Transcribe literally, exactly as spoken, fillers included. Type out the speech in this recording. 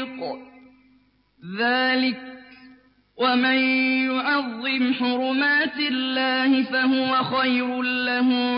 الطَّرِيقِ ۗ ذَٰلِكَ وَمَن يُعَظِّمْ حُرُمَاتِ اللَّهِ فَهُوَ خَيْرٌ لَّهُ